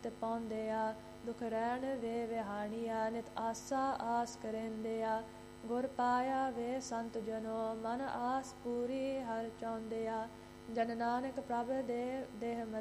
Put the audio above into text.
ਨਿਤ ਪਾਉਂਦੇ ਆ। ਦੁਖ ਰਹਿਣ ਵੇ ਵਿਹਾਣੀਆ, ਨਿਤ ਆਸਾ ਆਸ ਕਰੇਂਦੇ ਆ। ਗੁਰ ਪਾਇਆ ਵੇ ਸੰਤ ਜਨੋ, ਮਨ ਆਸ ਪੂਰੀ ਹਰ ਚਾਹੁੰਦੇ ਆ। ਜਨ ਨਾਨਕ ਪ੍ਰਭ ਦੇ ਦੇਹ